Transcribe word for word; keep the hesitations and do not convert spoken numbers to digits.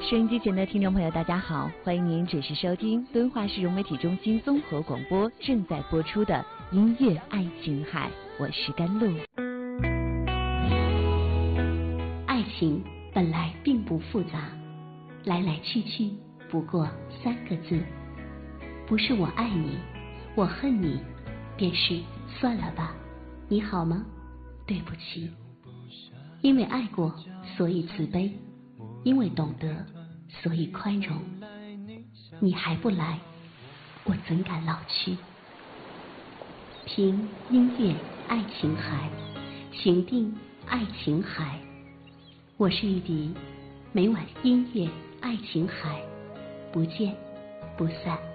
收音机前的听众朋友大家好，欢迎您准时收听敦化市融媒体中心综合广播正在播出的音乐爱琴海，我是甘露。 爱情本来并不复杂，来来去去不过三个字，不是我爱你，我恨你，便是算了吧，你好吗？对不起。因为爱过，所以慈悲；因为懂得，所以宽容。你还不来，我怎敢老去？听音乐爱琴海，情定爱琴海。我是玉笛，每晚音乐爱琴海，不见不散。